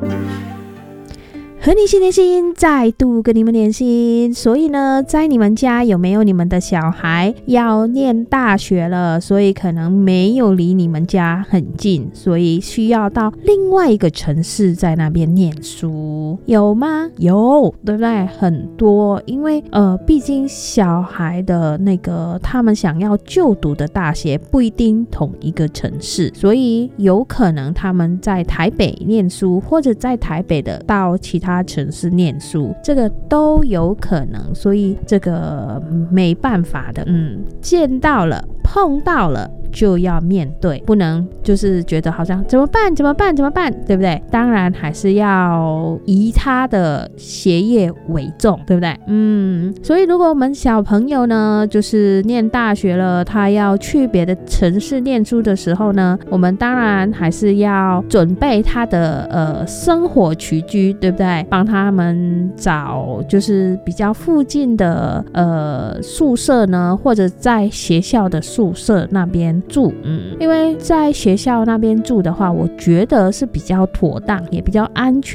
和你心连心，再度跟你们连心。所以呢，在你们家有没有你们的小孩要念大学了？所以可能没有离你们家很近，所以需要到另外一个城市在那边念书，有吗？有，对不对？很多，因为毕竟小孩的那个他们想要就读的大学不一定同一个城市，所以有可能他们在台北念书，或者在台北的到其他城市念书，这个都有可能，所以这个没办法的，见到了碰到了就要面对，不能就是觉得好像怎么办，对不对？当然还是要以他的学业为重，对不对？所以如果我们小朋友呢，就是念大学了，他要去别的城市念书的时候呢，我们当然还是要准备他的生活起居，对不对？帮他们找就是比较附近的宿舍呢，或者在学校的宿舍那边住，因为在学校那边住的话，我觉得是比较妥当，也比较安全。